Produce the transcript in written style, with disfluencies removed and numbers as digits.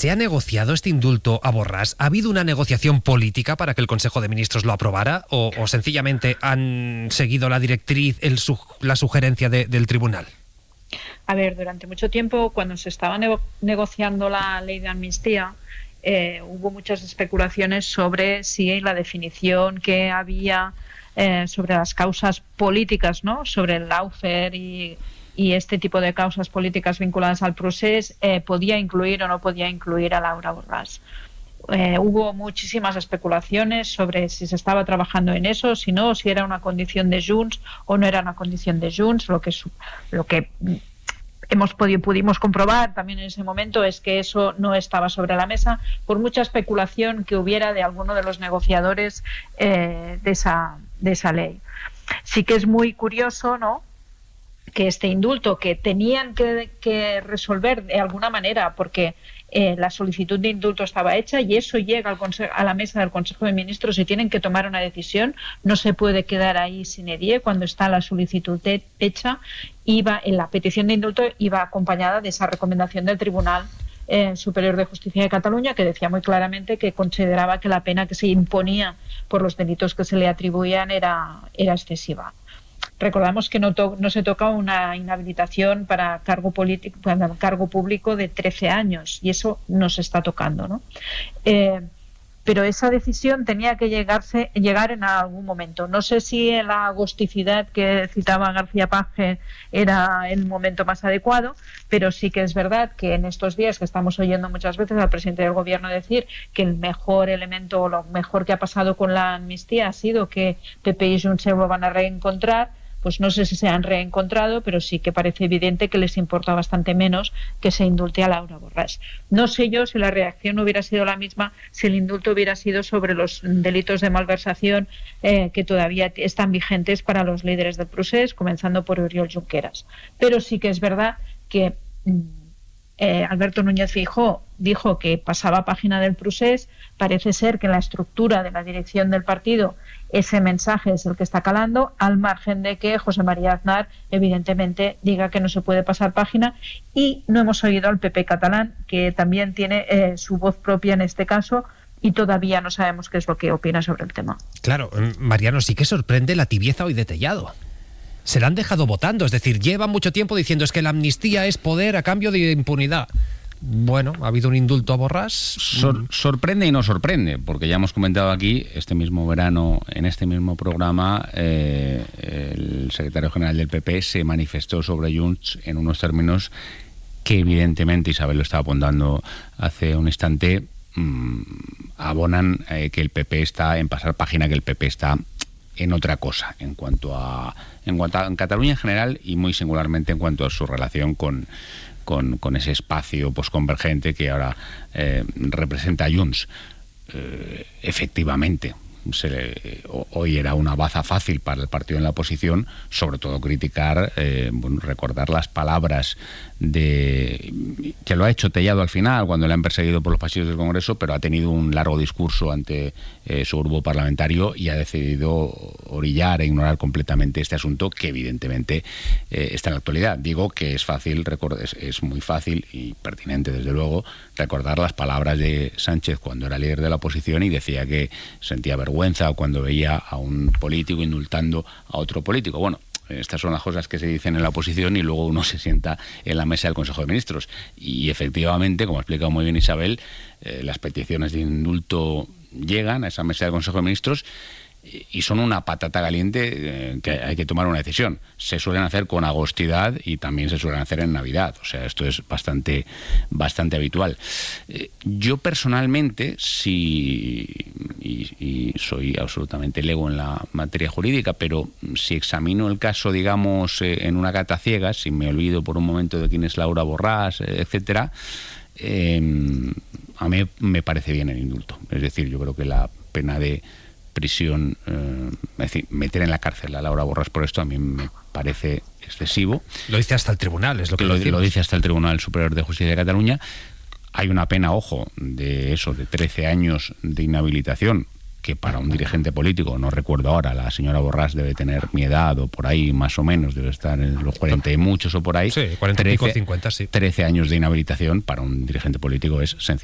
¿Se ha negociado este indulto a Borràs? ¿Ha habido una negociación política para que el Consejo de Ministros lo aprobara? ¿O sencillamente han seguido la directriz, la sugerencia del tribunal? A ver, durante mucho tiempo, cuando se estaba negociando la ley de amnistía, hubo muchas especulaciones sobre si la definición que había sobre las causas políticas, ¿no?, sobre el lawfare y este tipo de causas políticas vinculadas al procés, podía incluir o no podía incluir a Laura Borràs. Hubo muchísimas especulaciones sobre si se estaba trabajando en eso, si no, si era una condición de Junts o no era una condición de Junts. Lo que pudimos comprobar también en ese momento es que eso no estaba sobre la mesa, por mucha especulación que hubiera de alguno de los negociadores de esa ley. Sí que es muy curioso, ¿no?, que este indulto, que tenían que resolver de alguna manera, porque la solicitud de indulto estaba hecha y eso llega a la mesa del Consejo de Ministros y tienen que tomar una decisión, no se puede quedar ahí sin edie cuando está la solicitud hecha. En la petición de indulto iba acompañada de esa recomendación del Tribunal Superior de Justicia de Cataluña, que decía muy claramente que consideraba que la pena que se imponía por los delitos que se le atribuían era excesiva. Recordamos que no se toca una inhabilitación para cargo público de 13 años y eso no se está tocando, ¿no? Pero esa decisión tenía que llegar en algún momento. No sé si la agosticidad que citaba García Page era el momento más adecuado, pero sí que es verdad que en estos días que estamos oyendo muchas veces al presidente del Gobierno decir que el mejor elemento o lo mejor que ha pasado con la amnistía ha sido que PP y Junts se van a reencontrar, pues no sé si se han reencontrado, pero sí que parece evidente que les importa bastante menos que se indulte a Laura Borràs. No sé yo si la reacción hubiera sido la misma si el indulto hubiera sido sobre los delitos de malversación que todavía están vigentes para los líderes del procés, comenzando por Oriol Junqueras. Pero sí que es verdad que Alberto Núñez Feijóo dijo que pasaba página del procés. Parece ser que en la estructura de la dirección del partido ese mensaje es el que está calando, al margen de que José María Aznar evidentemente diga que no se puede pasar página, y no hemos oído al PP catalán, que también tiene su voz propia en este caso, y todavía no sabemos qué es lo que opina sobre el tema. Claro, Mariano, sí que sorprende la tibieza hoy de Tellado. Se la han dejado votando, es decir, lleva mucho tiempo diciendo es que la amnistía es poder a cambio de impunidad. Bueno, ha habido un indulto a Borràs. Sorprende y no sorprende, porque ya hemos comentado aquí, este mismo verano, en este mismo programa, el secretario general del PP se manifestó sobre Junts en unos términos que evidentemente, Isabel lo estaba apuntando hace un instante, abonan que el PP está en pasar página, que el PP está en otra cosa, en cuanto a Cataluña en general y muy singularmente en cuanto a su relación con ese espacio posconvergente que ahora representa Junts. Efectivamente, hoy era una baza fácil para el partido en la oposición, sobre todo criticar, recordar las palabras que lo ha hecho Tellado al final, cuando le han perseguido por los pasillos del Congreso, pero ha tenido un largo discurso ante su grupo parlamentario y ha decidido orillar e ignorar completamente este asunto que evidentemente está en la actualidad. Digo que es fácil, es muy fácil y pertinente desde luego recordar las palabras de Sánchez cuando era líder de la oposición y decía que sentía vergüenza cuando veía a un político indultando a otro político. Bueno, estas son las cosas que se dicen en la oposición y luego uno se sienta en la mesa del Consejo de Ministros. Y efectivamente, como ha explicado muy bien Isabel, las peticiones de indulto llegan a esa mesa del Consejo de Ministros y son una patata caliente que hay que tomar una decisión. Se suelen hacer con agostidad y también se suelen hacer en Navidad. O sea, esto es bastante habitual. Yo personalmente, y soy absolutamente lego en la materia jurídica, pero si examino el caso, digamos, en una cata ciega, si me olvido por un momento de quién es Laura Borràs, etcétera, a mí me parece bien el indulto. Es decir, yo creo que la pena de prisión, es decir, meter en la cárcel a Laura Borràs por esto a mí me parece excesivo. Lo dice hasta el tribunal, es lo que lo dice hasta el Tribunal Superior de Justicia de Cataluña. Hay una pena, ojo, de 13 años de inhabilitación, que para un dirigente político, no recuerdo ahora, la señora Borràs debe tener mi edad o por ahí más o menos, debe estar en los 40 y muchos o por ahí. Sí, 40 y pico, 50, sí. 13 años de inhabilitación para un dirigente político es sencillo.